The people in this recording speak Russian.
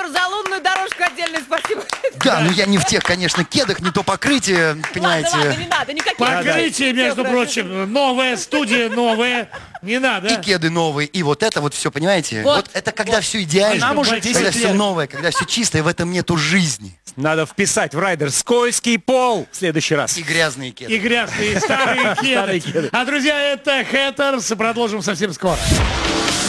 Артур, за лунную дорожку отдельное спасибо. Да, ну я не в тех, конечно, кедах, не то покрытие, понимаете. Ладно, не надо, никаких. Покрытие, между прочим, новая студия, новая. Не надо. И кеды новые, и вот это вот все, понимаете? Вот. Вот это когда все идеально, Нам уже 10 когда все лет. новое, когда все чисто, и в этом нету жизни. Надо вписать в райдер скользкий пол в следующий раз. И грязные кеды. И грязные старые Старые кеды. кеды. А, друзья, это Хэттерс. Продолжим совсем скоро.